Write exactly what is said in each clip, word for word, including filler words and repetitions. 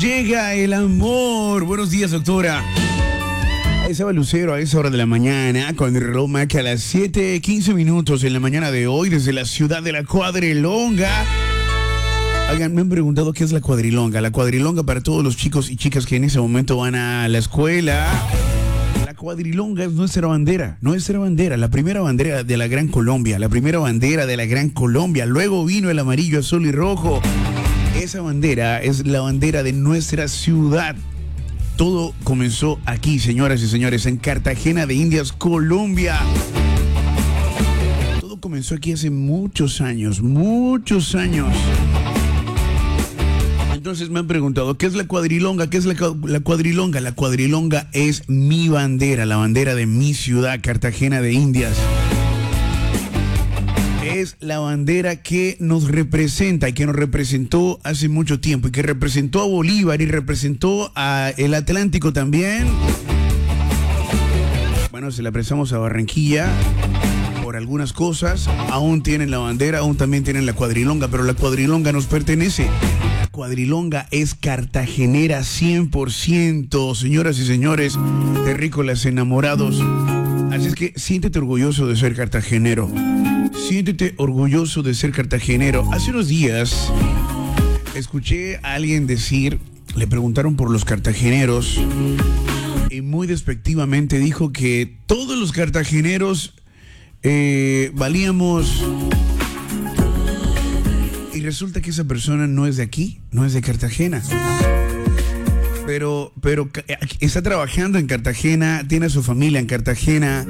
Llega el amor. Buenos días, doctora. Ahí estaba Lucero a esa hora de la mañana, con el reloj marca a las siete quince minutos en la mañana de hoy, desde la ciudad de la Cuadrilonga. Oigan, me han preguntado qué es la cuadrilonga. La cuadrilonga, para todos los chicos y chicas que en ese momento van a la escuela, la cuadrilonga es nuestra bandera, nuestra bandera, la primera bandera de la Gran Colombia, la primera bandera de la Gran Colombia. Luego vino el amarillo, azul y rojo. Esa bandera es la bandera de nuestra ciudad. Todo comenzó aquí, señoras y señores, en Cartagena de Indias, Colombia. Todo comenzó aquí hace muchos años, muchos años. Entonces me han preguntado, ¿qué es la cuadrilonga? ¿Qué es la, la cuadrilonga? La cuadrilonga es mi bandera, la bandera de mi ciudad, Cartagena de Indias. Es la bandera que nos representa y que nos representó hace mucho tiempo y que representó a Bolívar y representó a el Atlántico también. Bueno, se la prestamos a Barranquilla por algunas cosas. Aún tienen la bandera, aún también tienen la cuadrilonga, pero la cuadrilonga nos pertenece. La cuadrilonga es cartagenera cien por ciento, señoras y señores, terrícolas enamorados. Así es que siéntete orgulloso de ser cartagenero. Siéntete orgulloso de ser cartagenero. Hace unos días escuché a alguien decir, le preguntaron por los cartageneros y muy despectivamente dijo que todos los cartageneros eh, valíamos. Y resulta que esa persona no es de aquí, no es de Cartagena. Pero, pero está trabajando en Cartagena, tiene a su familia en Cartagena.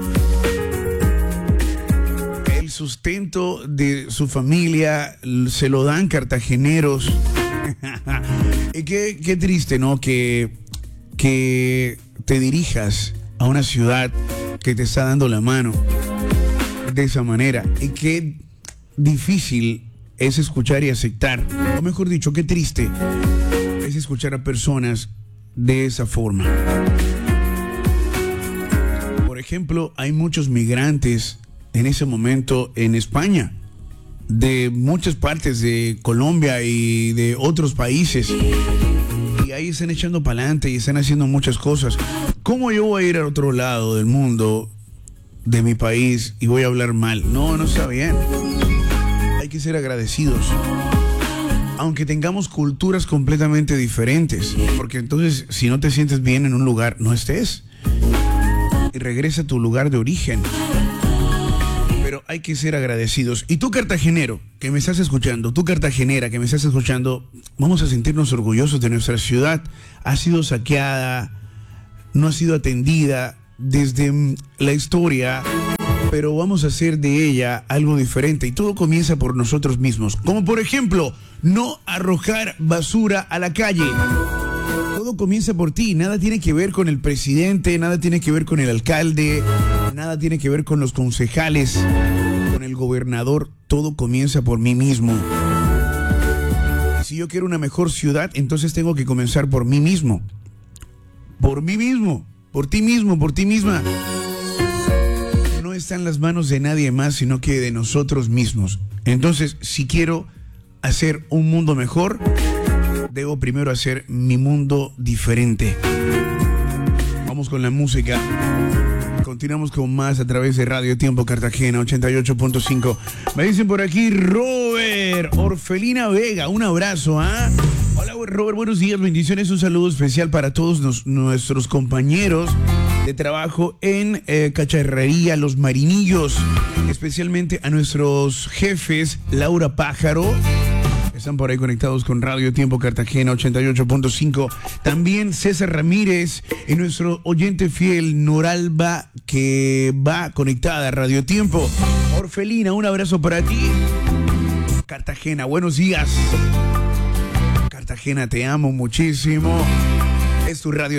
El sustento de su familia se lo dan cartageneros. Y qué, qué triste, ¿no? Que, que te dirijas a una ciudad que te está dando la mano de esa manera. Y qué difícil es escuchar y aceptar, o mejor dicho, qué triste es escuchar a personas de esa forma. Por ejemplo, hay muchos migrantes en ese momento en España, de muchas partes de Colombia y de otros países, y ahí están echando para adelante y están haciendo muchas cosas. ¿Cómo yo voy a ir al otro lado del mundo, de mi país, y voy a hablar mal? No, no está bien. Hay que ser agradecidos, aunque tengamos culturas completamente diferentes, porque entonces si no te sientes bien en un lugar, no estés y regresa a tu lugar de origen. Pero hay que ser agradecidos. Y tú, cartagenero, que me estás escuchando, tú, cartagenera, que me estás escuchando, vamos a sentirnos orgullosos de nuestra ciudad. Ha sido saqueada, no ha sido atendida desde la historia, pero vamos a hacer de ella algo diferente, y todo comienza por nosotros mismos. Como por ejemplo, no arrojar basura a la calle. Todo comienza por ti. Nada tiene que ver con el presidente, nada tiene que ver con el alcalde, nada tiene que ver con los concejales, con el gobernador. Todo comienza por mí mismo. Y si yo quiero una mejor ciudad, entonces tengo que comenzar por mí mismo. Por mí mismo, por ti mismo, por ti misma. No está en las manos de nadie más, sino que de nosotros mismos. Entonces, si quiero hacer un mundo mejor, debo primero hacer mi mundo diferente. Vamos con la música. Continuamos con más a través de Radio Tiempo Cartagena ochenta y ocho punto cinco. Me dicen por aquí, Robert, Orfelina Vega, un abrazo, ¿ah? ¿eh? Hola, Robert, buenos días, bendiciones, un saludo especial para todos nos, nuestros compañeros de trabajo en eh, Cacharrería Los Marinillos, especialmente a nuestros jefes, Laura Pájaro. Están por ahí conectados con Radio Tiempo Cartagena ochenta y ocho punto cinco. También César Ramírez y nuestro oyente fiel Noralba, que va conectada a Radio Tiempo. Orfelina, un abrazo para ti. Cartagena, buenos días. Cartagena, te amo muchísimo. Es tu radio.